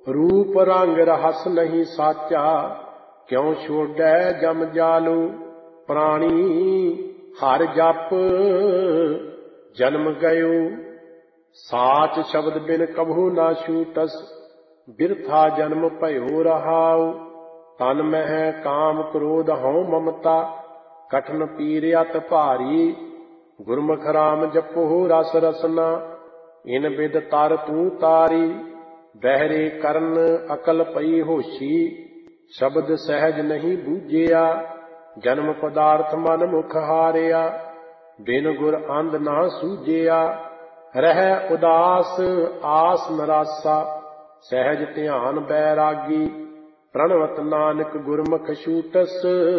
रूप रंग रहस नहीं साचा, क्यों छोड़ै जम जालू। प्राणी हर जप जन्म गयो, साच शब्द बिन कभू ना छूटस। बिरथा जन्म भयो रहाउ, तन मह काम क्रोध हਉ ममता। कठिन पीर अत भारी, गुरमुख राम जपो रस रसना। इन बिद तर तू तारी, बहरे करन अकल पई होशी। शब्द सहज नहीं बूझिया, जन्म पदार्थ मन मुख हारिया। बिन गुर अंध ना सूझिया, रह उदास आस नरासा। सहज ध्यान बैरागी, प्रणवत नानक गुरमुख छूटस।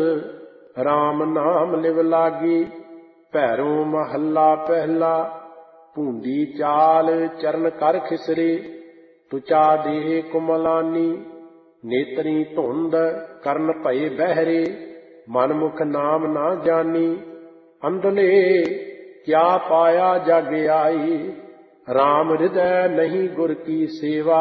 राम नाम लिव लागी, भैरो महला पहला। भूंडी चाल चरण कर खिसरे, तुचा देह कुमलानी। नेत्री धुंध करन भये बहरे, मन मुख नाम ना जानी। अंधले क्या पाया जग आई, राम हृदय नहीं गुर की सेवा।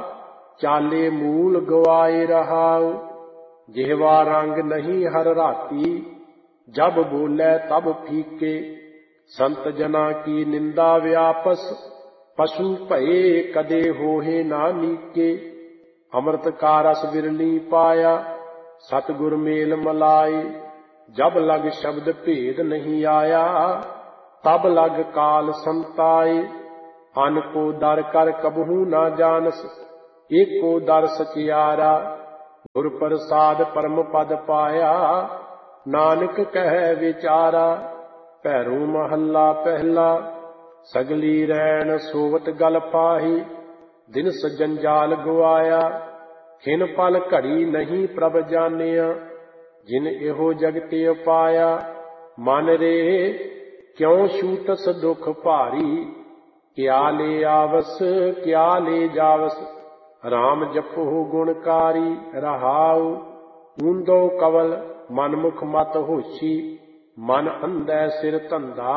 चाले मूल गवाए रहाउ, जिहवा रंग नहीं हर राती। जब बोले तब फीके, संत जना की निंदा व्यापस। पशु भये कदे होहे ना नीके। अमृत का रस बिरली पाया, सतगुर मेल मलाए। जब लग शब्द भेद नहीं आया, तब लग काल संताए। अन को दर कर कबहू ना जानस, एको दर सचियारा। गुर प्रसाद परम पद पाया, नानक कह विचारा। भैरो महला पहला, सगली रैन सोवत गल पाही। दिन सजंजाल गवाया, खिन पल घड़ी नहीं प्रभ जानिया। जिन एहो जगते पाया, मन रे क्यों छूटस दुख भारी। क्या ले आवस क्या ले जावस, राम जपो गुणकारी। रहाउ ऊंदो कवल मन मुख मत होशी। मन अंधै सिर धंधा,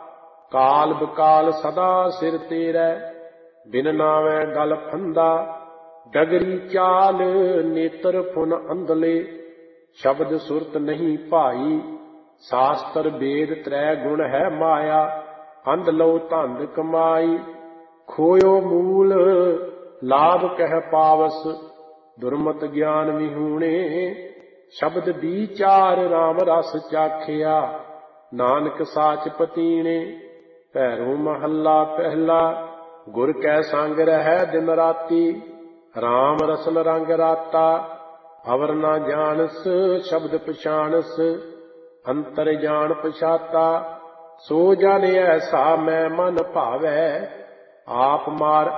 काल बकाल सदा सिर तेरै। बिन नावै गल फंदा, डगरी चाल नेत्र फुन अंधले। शब्द सुरत नहीं भाई, शास्त्र वेद त्रै गुण है माया। अंध लो धंध कमाई, खोयो मूल लाभ कह पावस। दुर्मत ज्ञान विहूणे, शब्द विचार राम रस चाखिया। नानक साच पतीने, भैरो महला पहला। गुर कै संग रहै दिन राती, राम रसन रंग राता। अवर ना जानस शब्द पछाणस, अंतर जान पछाता। सो जन ऐसा मैं मन भावै, आप मार